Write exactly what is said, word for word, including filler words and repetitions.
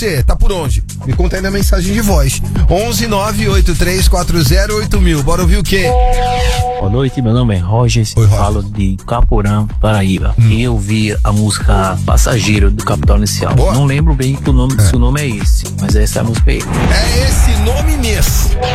Você tá por onde? Me conta aí na mensagem de voz. onze nove oito três quatro zero oito mil. Bora ouvir o quê? Boa noite, meu nome é Roger, Oi, Roger. falo de Caporã, Paraíba. Hum. E eu vi a música Passageiro do Capital Inicial. Boa. Não lembro bem que o nome, É. se o nome é esse, mas essa é a música aí. É esse nome mesmo.